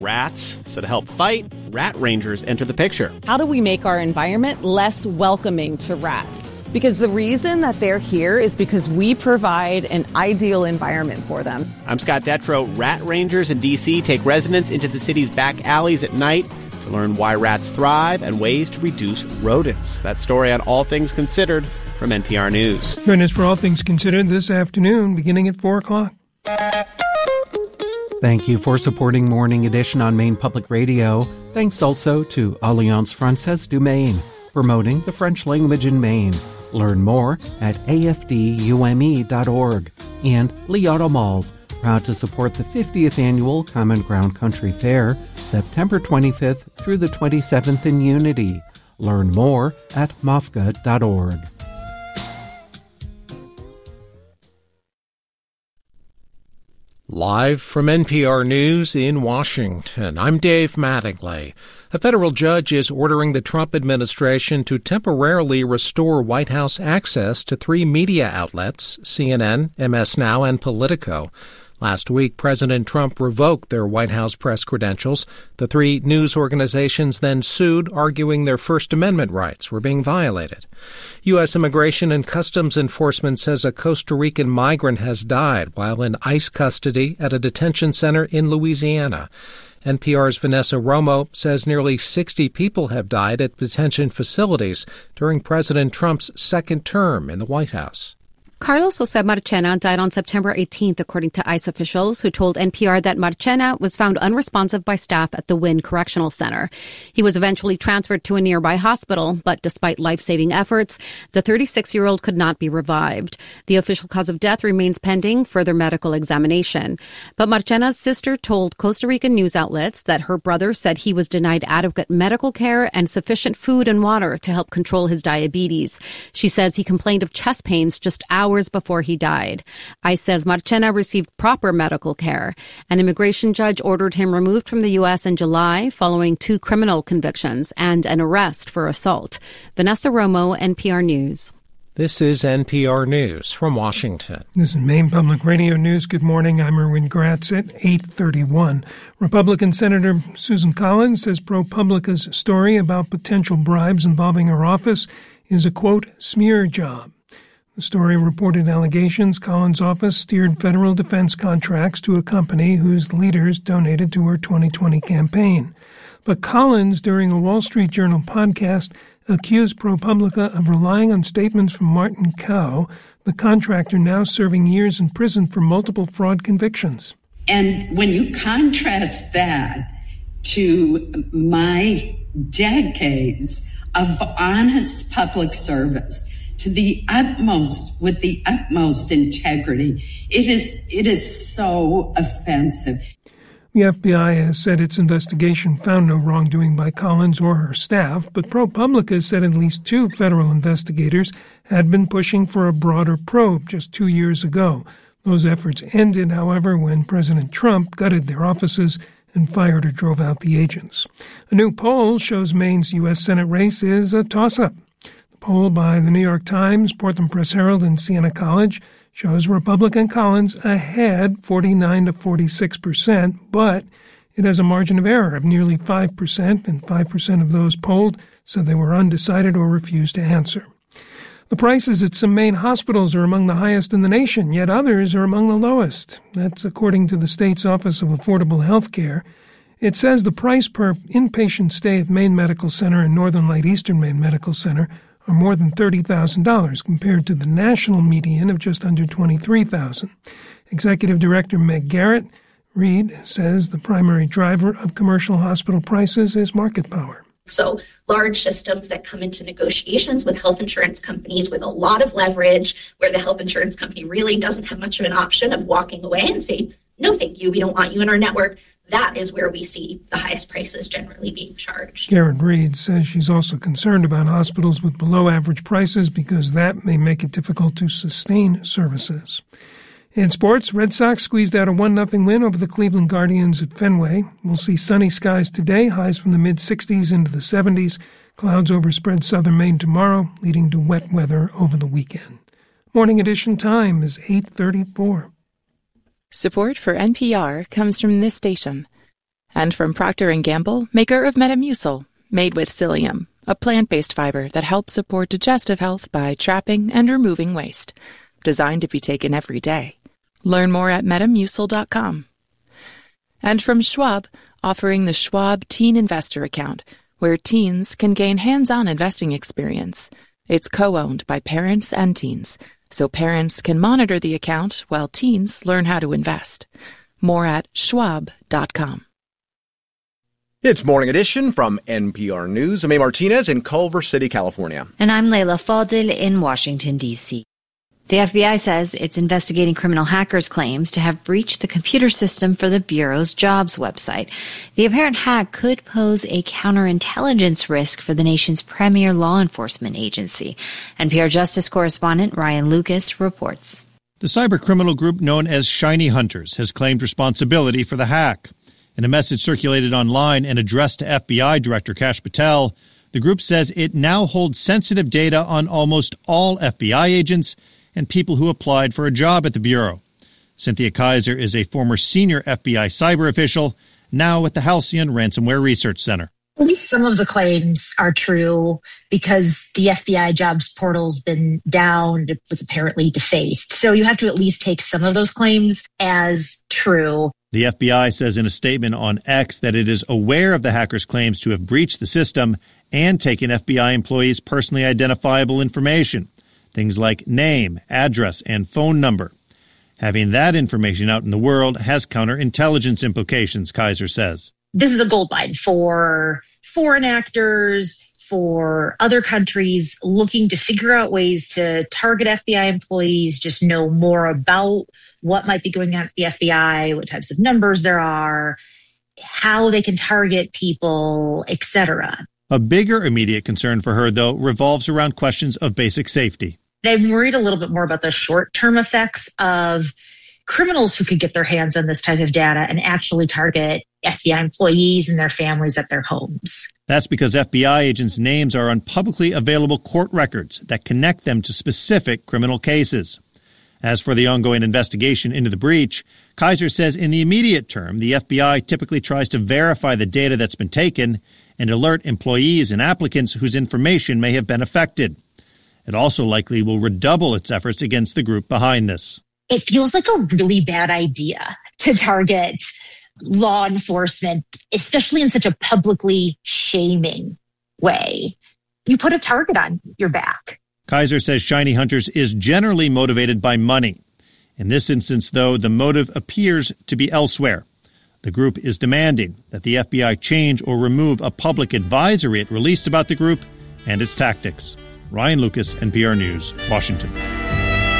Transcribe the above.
rats. So to help fight, rat rangers enter the picture. How do we make our environment less welcoming to rats? Because the reason that they're here is because we provide an ideal environment for them. I'm Scott Detrow. Rat rangers in D.C. take residents into the city's back alleys at night to learn why rats thrive and ways to reduce rodents. That story on All Things Considered from NPR News. Join us for All Things Considered this afternoon, beginning at 4 o'clock. Thank you for supporting Morning Edition on Maine Public Radio. Thanks also to Alliance Française du Maine, promoting the French language in Maine. Learn more at afdume.org. And Lee Auto Malls, proud to support the 50th Annual Common Ground Country Fair, September 25th through the 27th in Unity. Learn more at mafga.org. Live from NPR News in Washington, I'm Dave Mattingly. A federal judge is ordering the Trump administration to temporarily restore White House access to 3 media outlets, CNN, MS Now, and Politico. Last week, President Trump revoked their White House press credentials. The 3 news organizations then sued, arguing their First Amendment rights were being violated. U.S. Immigration and Customs Enforcement says a Costa Rican migrant has died while in ICE custody at a detention center in Louisiana. NPR's Vanessa Romo says nearly 60 people have died at detention facilities during President Trump's second term in the White House. Carlos José Marchena died on September 18th, according to ICE officials, who told NPR that Marchena was found unresponsive by staff at the Wynn Correctional Center. He was eventually transferred to a nearby hospital, but despite life-saving efforts, the 36-year-old could not be revived. The official cause of death remains pending further medical examination. But Marchena's sister told Costa Rican news outlets that her brother said he was denied adequate medical care and sufficient food and water to help control his diabetes. She says he complained of chest pains just hours before he died. ICE says Marchena received proper medical care. An immigration judge ordered him removed from the U.S. in July following 2 criminal convictions and an arrest for assault. Vanessa Romo, NPR News. This is NPR News from Washington. This is Maine Public Radio News. Good morning. I'm Erwin Gratz at 8:31. Republican Senator Susan Collins says ProPublica's story about potential bribes involving her office is a, quote, smear job. The story reported allegations Collins' office steered federal defense contracts to a company whose leaders donated to her 2020 campaign. But Collins, during a Wall Street Journal podcast, accused ProPublica of relying on statements from Martin Cow, the contractor now serving years in prison for multiple fraud convictions. And when you contrast that to my decades of honest public service, to the utmost, with the utmost integrity, it is so offensive. The FBI has said its investigation found no wrongdoing by Collins or her staff, but ProPublica said at least 2 federal investigators had been pushing for a broader probe just 2 years ago. Those efforts ended, however, when President Trump gutted their offices and fired or drove out the agents. A new poll shows Maine's U.S. Senate race is a toss-up. Poll by the New York Times, Portland Press Herald, and Siena College shows Republican Collins ahead 49 to 46%, but it has a margin of error of nearly 5%, and 5% of those polled said they were undecided or refused to answer. The prices at some Maine hospitals are among the highest in the nation, yet others are among the lowest. That's according to the state's Office of Affordable Health Care. It says the price per inpatient stay at Maine Medical Center and Northern Light Eastern Maine Medical Center are more than $30,000 compared to the national median of just under $23,000. Executive Director Meg Garrett Reed says the primary driver of commercial hospital prices is market power. So large systems that come into negotiations with health insurance companies with a lot of leverage, where the health insurance company really doesn't have much of an option of walking away and saying, no, thank you, we don't want you in our network. That is where we see the highest prices generally being charged. Garrett Reed says she's also concerned about hospitals with below-average prices because that may make it difficult to sustain services. In sports, Red Sox squeezed out a 1-0 win over the Cleveland Guardians at Fenway. We'll see sunny skies today, highs from the mid-60s into the 70s. Clouds overspread southern Maine tomorrow, leading to wet weather over the weekend. Morning edition time is 8:34. Support for NPR comes from this station And from Procter & Gamble, maker of Metamucil, made with psyllium, a plant-based fiber that helps support digestive health by trapping and removing waste. Designed to be taken every day. Learn more at Metamucil.com. And from Schwab, offering the Schwab Teen Investor Account, where teens can gain hands-on investing experience. It's co-owned by parents and teens, so parents can monitor the account while teens learn how to invest. More at Schwab.com. It's Morning Edition from NPR News. I'm A. Martinez in Culver City, California. And I'm Layla Fadil in Washington, D.C. The FBI says it's investigating criminal hackers' claims to have breached the computer system for the Bureau's jobs website. The apparent hack could pose a counterintelligence risk for the nation's premier law enforcement agency. NPR Justice correspondent Ryan Lucas reports. The cybercriminal group known as Shiny Hunters has claimed responsibility for the hack. In a message circulated online and addressed to FBI Director Kash Patel, the group says it now holds sensitive data on almost all FBI agents and people who applied for a job at the Bureau. Cynthia Kaiser is a former senior FBI cyber official, now at the Halcyon Ransomware Research Center. At least some of the claims are true because the FBI jobs portal's been down. It was apparently defaced. So you have to at least take some of those claims as true. The FBI says in a statement on X that it is aware of the hackers' claims to have breached the system and taken FBI employees' personally identifiable information, things like name, address, and phone number. Having that information out in the world has counterintelligence implications, Kaiser says. This is a goldmine for foreign actors, for other countries looking to figure out ways to target FBI employees, just know more about what might be going on at the FBI, what types of numbers there are, how they can target people, etc. A bigger immediate concern for her, though, revolves around questions of basic safety. I'm worried a little bit more about the short-term effects of criminals who could get their hands on this type of data and actually target FBI employees and their families at their homes. That's because FBI agents' names are on publicly available court records that connect them to specific criminal cases. As for the ongoing investigation into the breach, Kaiser says in the immediate term, the FBI typically tries to verify the data that's been taken and alert employees and applicants whose information may have been affected. It also likely will redouble its efforts against the group behind this. It feels like a really bad idea to target law enforcement, especially in such a publicly shaming way. You put a target on your back. Kaiser says Shiny Hunters is generally motivated by money. In this instance, though, the motive appears to be elsewhere. The group is demanding that the FBI change or remove a public advisory it released about the group and its tactics. Ryan Lucas, NPR News, Washington.